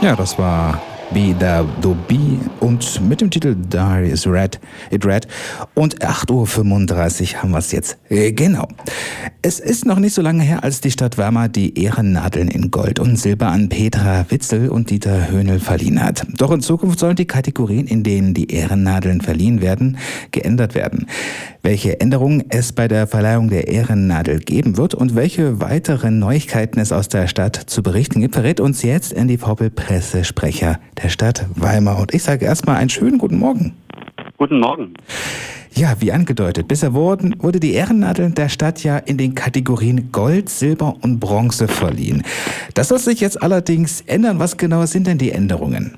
Ja, das war Be Da Do Be und mit dem Titel Diary is Red, It Red. Und 8:35 Uhr haben wir es jetzt. Genau. Es ist noch nicht so lange her, als die Stadt Weimar die Ehrennadeln in Gold und Silber an Petra Witzel und Dieter Höhnel verliehen hat. Doch in Zukunft sollen die Kategorien, in denen die Ehrennadeln verliehen werden, geändert werden. Welche Änderungen es bei der Verleihung der Ehrennadel geben wird und welche weiteren Neuigkeiten es aus der Stadt zu berichten gibt, verrät uns jetzt Andy Poppel, Pressesprecher der Stadt Weimar. Und ich sage erstmal einen schönen guten Morgen. Guten Morgen. Ja, wie angedeutet, bisher wurde die Ehrennadel der Stadt ja in den Kategorien Gold, Silber und Bronze verliehen. Das soll sich jetzt allerdings ändern. Was genau sind denn die Änderungen?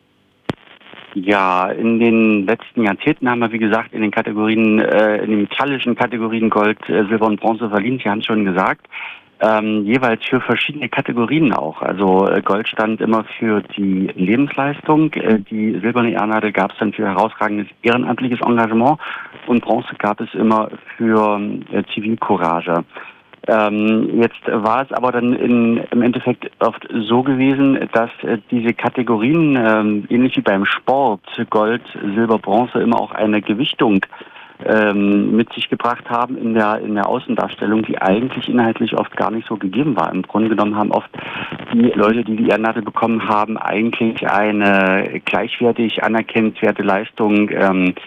Ja, in den letzten Jahrzehnten haben wir, wie gesagt, in den Kategorien, in den metallischen Kategorien Gold, Silber und Bronze verliehen. Sie haben es schon gesagt. Jeweils für verschiedene Kategorien auch. Also Gold stand immer für die Lebensleistung, die silberne Ehrennadel gab es dann für herausragendes ehrenamtliches Engagement und Bronze gab es immer für Zivilcourage. Jetzt war es aber dann im Endeffekt oft so gewesen, dass diese Kategorien, ähnlich wie beim Sport, Gold, Silber, Bronze, immer auch eine Gewichtung mit sich gebracht haben in der Außendarstellung, die eigentlich inhaltlich oft gar nicht so gegeben war. Im Grunde genommen haben oft die Leute, die die Ehrennadel bekommen haben, eigentlich eine gleichwertig anerkennenswerte Leistung